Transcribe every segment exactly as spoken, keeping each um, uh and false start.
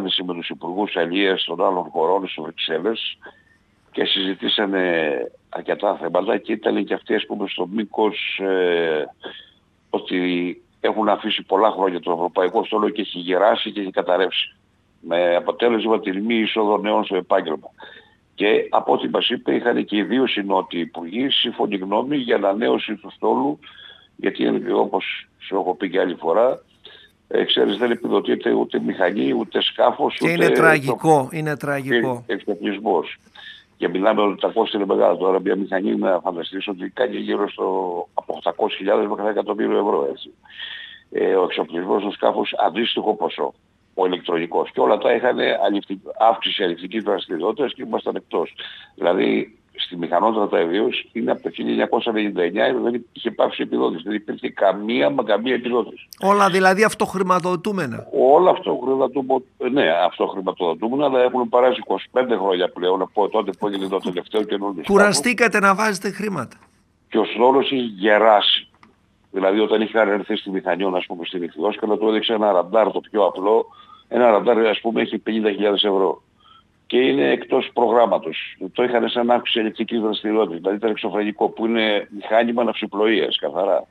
συνάντηση με τους υπουργούς αλίας των άλλων χωρών στις Βρυξέλλες και συζητήσανε αρκετά θέματα και ήταν και αυτοί, ας πούμε, στο μήκος ε, ότι έχουν αφήσει πολλά χρόνια το ευρωπαϊκό στόλο και έχει γεράσει και έχει καταρρεύσει. Με αποτέλεσμα την μη είσοδο νέων στο επάγγελμα. Και από ό,τι μας είπε, είχαν και οι δύο συνότιοι υπουργοί σύμφωνη γνώμη για ανανέωση του στόλου, γιατί όπως σου έχω πει και άλλη φορά, ε, ξέρεις, δεν επιδοτείται ούτε μηχανή, ούτε σκάφος, και ούτε είναι τραγικό, το... είναι τραγικό. Εξοπλισμός. Και μιλάμε ότι τα κόστη είναι μεγάλα. Τώρα μια μηχανή, να φανταστείς ότι κάνει γύρω στο από οκτακόσιες χιλιάδες μέχρι ένα εκατομμύριο ευρώ. Έτσι. Ε, ο εξοπλισμός του σκάφους αντίστοιχο ποσό. Ο ηλεκτρονικός. Και όλα τα είχαν αύξηση αληθικής δραστηριότητας και ήμασταν εκτός. Δηλαδή στη μηχανότρατα ιδίως είναι από το χίλια εννιακόσια ενενήντα εννιά δεν είχε πάψει επιδότηση. Δεν υπήρχε καμία μα καμία επιδότηση. Όλα δηλαδή αυτοχρηματοδοτούμενα. Όλα αυτοχρηματοδοτούμενα, ναι, αυτοχρηματοδοτούμενα, αλλά έχουν περάσει είκοσι πέντε χρόνια πλέον από τότε που έγινε το τελευταίο καινούργιο. Κουραστήκατε να βάζετε χρήματα. Και ο στόλος έχει γεράσει. Δηλαδή όταν είχαν έρθει στη μηχανιόν, ας πούμε, στην Ιχθυόσκαλα, του έδειξε ένα ραντάρ το πιο απλό. Ένα ραντάρ, ας πούμε, έχει πενήντα χιλιάδες ευρώ. Και είναι εκτός προγράμματος. Το είχαν σαν αύξηση ελεκτρικής δραστηριότητας. Δηλαδή ήταν εξωφρενικό, που είναι μηχάνημα ναυσιπλοείας, καθαρά.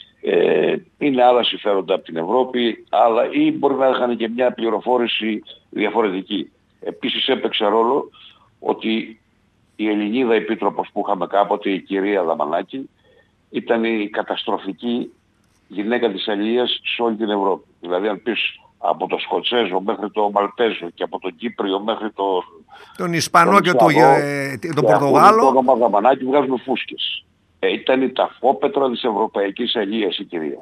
Ε, είναι άλλα συμφέροντα από την Ευρώπη, αλλά ή μπορεί να είχαν και μια πληροφόρηση διαφορετική. Επίσης έπαιξε ρόλο ότι η Ελληνίδα επίτροπος που είχαμε κάποτε, η κυρία Δαμανάκη, ήταν η καταστροφική γυναίκα της αλληλείας σε όλη την Ευρώπη. Δηλαδή αν πεις από το Σκοτσέζο μέχρι το Μαλτέζο και από τον Κύπριο μέχρι το... τον Ισπανό τον και τον το Πορτογάλο. Το όνομα Δαμανάκη βγάζουν φούσκες. Ε, ήταν η ταφόπετρα της ευρωπαϊκής αλληλείας η κυρία.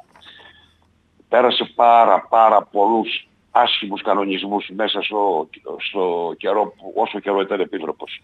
Πέρασε πάρα πάρα πολλούς άσχημους κανονισμούς μέσα στο, στο καιρό, όσο καιρό ήταν επίτροπος.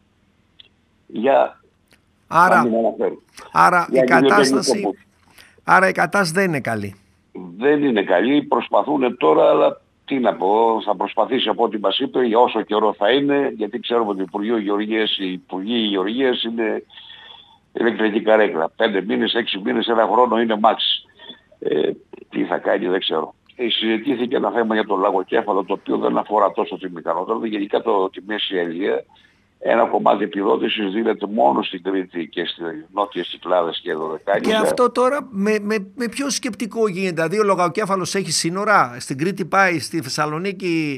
Για... Άρα, άρα, η κατάσταση, άρα η κατάσταση δεν είναι καλή. Δεν είναι καλή, προσπαθούν τώρα, αλλά τι να πω, θα προσπαθήσει από ό,τι μας είπε για όσο καιρό θα είναι, γιατί ξέρουμε ότι οι Υπουργοί Γεωργίας, οι Υπουργοί Γεωργίας είναι ηλεκτρική καρέκλα. Πέντε μήνες, έξι μήνες, ένα χρόνο είναι μάξι. Ε, τι θα κάνει δεν ξέρω. Ε, συζητήθηκε ένα θέμα για το λαγοκέφαλο, το οποίο δεν αφορά τόσο τη μηχανότρατα, γενικά το, τη μέση αλληλεία. Ένα κομμάτι επιδότησης δίνεται μόνο στην Κρήτη και στις νότιες Κυκλάδες και Δωδεκάνησα. Και αυτό τώρα με, με, με ποιο σκεπτικό γίνεται? Δηλαδή ο λογοκέφαλος έχει σύνορα, στην Κρήτη πάει, στη Θεσσαλονίκη,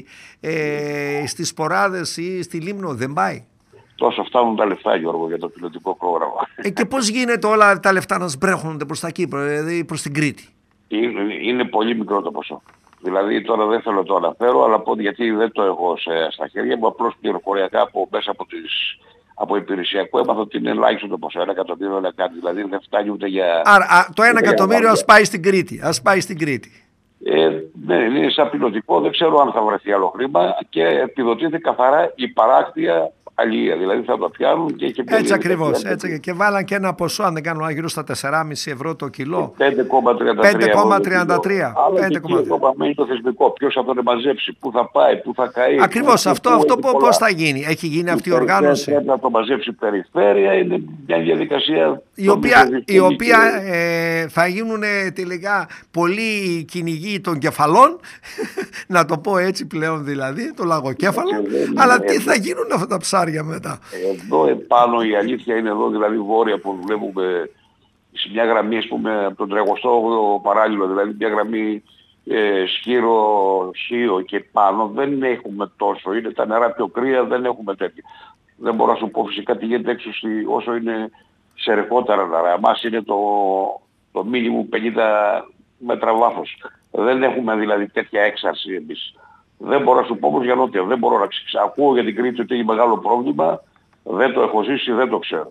ε, στις Σποράδες ή στη Λίμνο δεν πάει? Τόσο φτάνουν τα λεφτά, Γιώργο, για το πιλωτικό πρόγραμμα. Ε, και πώς γίνεται όλα τα λεφτά να σμπρέχονται προς τα Κύπρο, δηλαδή προς την Κρήτη? Είναι, είναι πολύ μικρό το ποσό. Δηλαδή τώρα δεν θέλω να το αναφέρω, αλλά πω γιατί δεν το έχω σε, στα χέρια μου, απλώς πληροφοριακά από μέσα από, τις, από υπηρεσιακό έμαθα ότι είναι ελάχιστο το ποσό, ένα εκατομμύριο να κάνει, δηλαδή δεν φτάνει ούτε για... Άρα α, το ένα εκατομμύριο ας πάει στην Κρήτη, ας πάει στην Κρήτη. Ε, ναι, είναι σαν πιλωτικό, δεν ξέρω αν θα βρεθεί άλλο χρήμα και επιδοτείται καθαρά η παράκτεια αλληλεία, δηλαδή θα το πιάνουν και... και έτσι ακριβώς, έτσι και βάλαν και ένα ποσό, αν δεν κάνω γύρω στα τέσσερα κόμμα πέντε ευρώ το κιλό. πέντε κόμμα τριάντα τρία. Αλλά και εκεί ακόμα μένει το θεσμικό, ποιος θα τον μαζέψει, πού θα πάει, πού θα καεί. Ακριβώς, αυτό, αυτό πώς θα γίνει, έχει γίνει αυτή η οργάνωση. Πρέπει να το μαζέψει η περιφέρεια, είναι μια διαδικασία... Η οποία, η οποία ε, θα γίνουν τελικά πολλοί κυνηγοί των κεφαλών, να το πω έτσι πλέον δηλαδή, το λαγοκέφαλο, αλλά τι θα γίνουν αυτά τα ψάρια μετά? Εδώ επάνω η αλήθεια είναι εδώ, δηλαδή βόρεια που βλέπουμε σε μια γραμμή, ας πούμε, από τον τριακοστό όγδοο παράλληλο, δηλαδή μια γραμμή ε, Σκύρο, Σίο και πάνω, δεν έχουμε τόσο, είναι τα νερά πιο κρύα, δεν έχουμε τέτοια. Δεν μπορώ να σου πω φυσικά τι γίνεται έξω στη, όσο είναι σε ρεχότερα νερά. Εμάς είναι το, το μήνυμου πενήντα μέτρα βάθος. Δεν έχουμε δηλαδή τέτοια έξαρση εμείς. Δεν μπορώ να σου πω όμως για νότια, δεν μπορώ να ξέρω. Ακούω για την Κρήτη ότι έχει μεγάλο πρόβλημα, δεν το έχω ζήσει, δεν το ξέρω.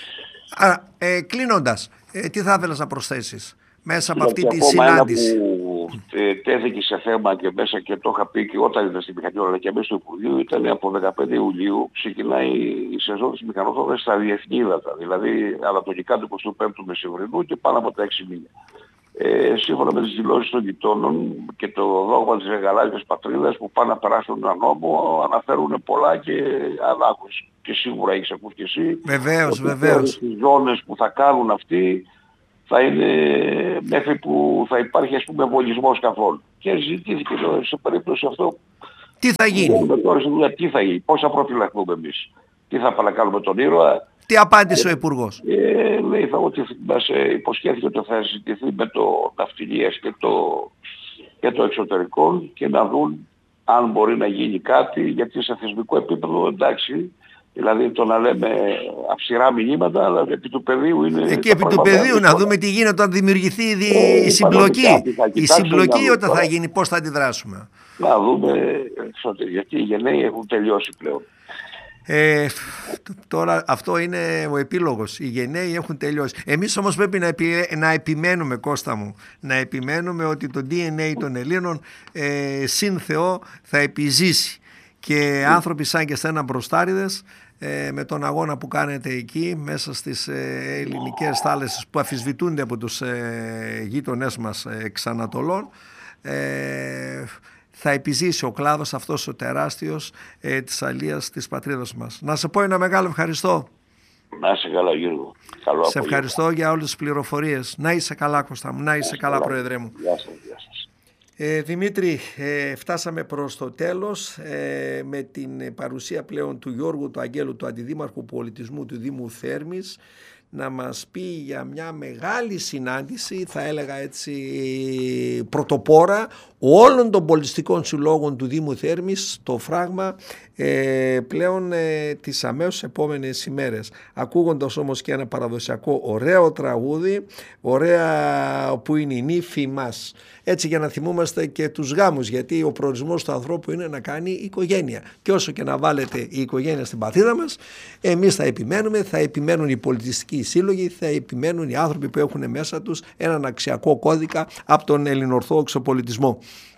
Άρα, ε, κλείνοντας, ε, τι θα ήθελες να προσθέσεις μέσα από αυτή τη συνάντηση? Ένα που ε, τέθηκε σε θέμα και μέσα και το είχα πει και όταν ήταν στην μηχανή, αλλά και μέσα στο Υπουργείο, ήταν από δεκαπέντε Ιουλίου ξεκινάει η σεζόν της μηχανοδότησης στα διεθνή ύδατα, δηλαδή ανατολικά του εικοστού πέμπτου μεσημβρινού και πάνω από τα έξι μήνια. Ε, σύμφωνα με τις δηλώσεις των γειτόνων και το δόγμα της γαλάζιας πατρίδας που πάνε να περάσουν ένα νόμο, αναφέρουν πολλά και ανάκουση. Και σίγουρα έχεις ακούσει και εσύ. Βεβαίως, βεβαίως. Οι ζώνες που θα κάνουν αυτοί θα είναι μέχρι που θα υπάρχει, ας πούμε, βολισμός καθόλου. Και ζητήθηκε σε περίπτωση αυτό Τι θα γίνει. Τώρα στη δουλειά, τι θα γίνει, πώς θα προφυλαχθούμε εμείς. Τι θα παρακάλουμε τον ήρωα. Τι απάντησε ε, ο Υπουργός. Ε, λέει θα ότι μας ε, υποσχέθηκε ότι θα συζητηθεί με το ναυτιλίες και το, και το εξωτερικό και να δουν αν μπορεί να γίνει κάτι, γιατί σε θεσμικό επίπεδο εντάξει, δηλαδή το να λέμε αυστηρά μηνύματα, αλλά επί του πεδίου είναι... Εκεί επί του πεδίου να δούμε τι γίνεται όταν δημιουργηθεί η, η συμπλοκή. Η συμπλοκή όταν θα γίνει, πώς θα αντιδράσουμε. Να δούμε, γιατί οι γενναίοι έχουν τελειώσει πλέον. Ε, τώρα αυτό είναι ο επίλογος. Οι γενναίοι έχουν τελειώσει. Εμείς όμως πρέπει να, επι, να επιμένουμε, Κώστα μου, να επιμένουμε ότι το ντι εν έι των Ελλήνων ε, συν Θεό θα επιζήσει. Και άνθρωποι σαν και στένα μπροστάριδες, ε, με τον αγώνα που κάνετε εκεί μέσα στις ε, ελληνικές θάλασσες που αφισβητούνται από τους ε, γείτονές μας ε, εξ Ανατολών, ε, θα επιζήσει ο κλάδος αυτός ο τεράστιος ε, της αλίας της πατρίδας μας. Να σε πω ένα μεγάλο ευχαριστώ. Να είσαι καλά, Γιώργο. Καλό σε ευχαριστώ για όλες τις πληροφορίες. Να είσαι καλά, Κώστα μου. Να είσαι καλά, καλά, Πρόεδρε μου. Γεια σας, γεια σας. Ε, Δημήτρη, ε, φτάσαμε προς το τέλος ε, με την παρουσία πλέον του Γιώργου του Αγγέλου, του Αντιδήμαρχου Πολιτισμού του Δήμου Θέρμης, να μας πει για μια μεγάλη συνάντηση, θα έλεγα έτσι πρωτοπόρα, όλων των πολιτιστικών συλλόγων του Δήμου Θέρμης, το φράγμα ε, πλέον ε, τις αμέσως επόμενες ημέρες. Ακούγοντας όμως και ένα παραδοσιακό ωραίο τραγούδι, ωραία που είναι η νύφη μας. Έτσι για να θυμούμαστε και τους γάμους, γιατί ο προορισμός του ανθρώπου είναι να κάνει οικογένεια. Και όσο και να βάλετε η οικογένεια στην πατρίδα μας, εμείς θα επιμένουμε, θα επιμένουν οι πολιτιστικοί σύλλογοι, θα επιμένουν οι άνθρωποι που έχουν μέσα τους έναν αξιακό κώδικα από τον ελληνοορθόδοξο πολιτισμό.